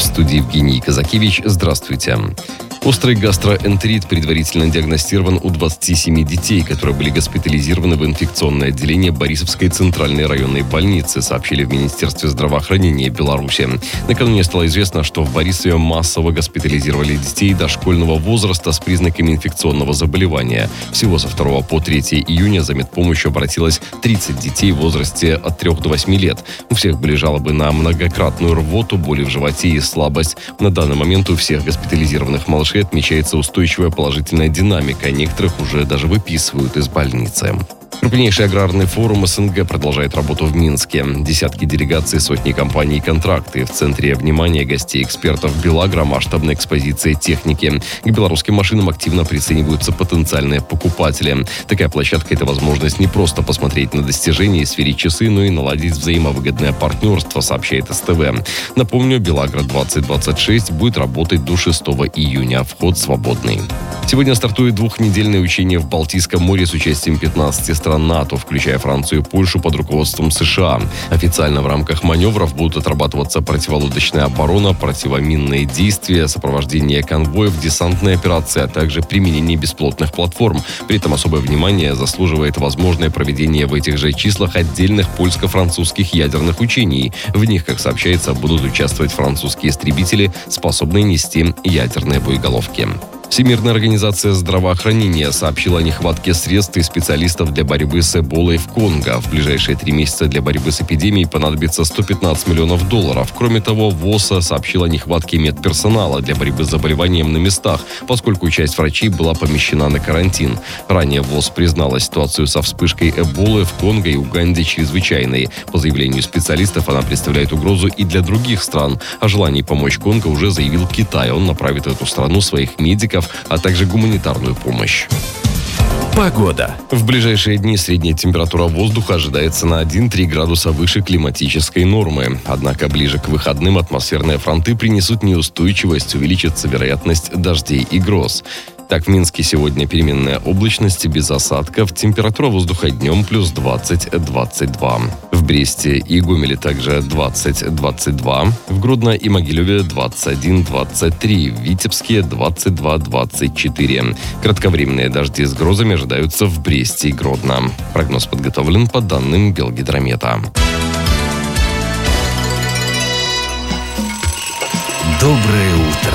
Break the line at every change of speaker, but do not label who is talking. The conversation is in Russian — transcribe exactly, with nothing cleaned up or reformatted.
В студии Евгений Казакевич. Здравствуйте. Острый гастроэнтерит предварительно диагностирован у двадцати семи детей, которые были госпитализированы в инфекционное отделение Борисовской центральной районной больницы, сообщили в Министерстве здравоохранения Беларуси. Накануне стало известно, что в Борисове массово госпитализировали детей дошкольного возраста с признаками инфекционного заболевания. Всего со второго по третье июня за медпомощью обратилось тридцать детей в возрасте от трёх до восьми лет. У всех были жалобы на многократную рвоту, боли в животе и слабость. На данный момент у всех госпитализированных малышей отмечается устойчивая положительная динамика, некоторых уже даже выписывают из больницы. Крупнейший аграрный форум СНГ продолжает работу в Минске. Десятки делегаций, сотни компаний и контракты. В центре внимания гостей экспертов Белагро масштабная экспозиция техники. К белорусским машинам активно прицениваются потенциальные покупатели. Такая площадка – это возможность не просто посмотреть на достижения и сверить часы, но и наладить взаимовыгодное партнерство, сообщает СТВ. Напомню, Белагро двадцать двадцать шесть будет работать до шестого июня. Вход свободный. Сегодня стартует двухнедельное учение в Балтийском море с участием пятнадцати стран НАТО, включая Францию и Польшу под руководством США. Официально в рамках маневров будут отрабатываться противолодочная оборона, противоминные действия, сопровождение конвоев, десантные операции, а также применение беспилотных платформ. При этом особое внимание заслуживает возможное проведение в этих же числах отдельных польско-французских ядерных учений. В них, как сообщается, будут участвовать французские истребители, способные нести ядерные боеголовки. Всемирная организация здравоохранения сообщила о нехватке средств и специалистов для борьбы с Эболой в Конго. В ближайшие три месяца для борьбы с эпидемией понадобится сто пятнадцать миллионов долларов. Кроме того, ВОЗ сообщила о нехватке медперсонала для борьбы с заболеванием на местах, поскольку часть врачей была помещена на карантин. Ранее ВОЗ признала ситуацию со вспышкой Эболы в Конго и Уганде чрезвычайной. По заявлению специалистов, она представляет угрозу и для других стран. О желании помочь Конго уже заявил Китай. Он направит в эту страну своих медиков, а также гуманитарную помощь.
Погода.
В ближайшие дни средняя температура воздуха ожидается на один-три градуса выше климатической нормы. Однако ближе к выходным атмосферные фронты принесут неустойчивость, увеличится вероятность дождей и гроз. Так, в Минске сегодня переменная облачность без осадков. Температура воздуха днем плюс двадцать - двадцать два. В Бресте и Гомеле также двадцать - двадцать два. В Гродно и Могилеве двадцать один - двадцать три. В Витебске двадцать два - двадцать четыре. Кратковременные дожди с грозами ожидаются в Бресте и Гродно. Прогноз подготовлен по данным Белгидромета.
Доброе утро.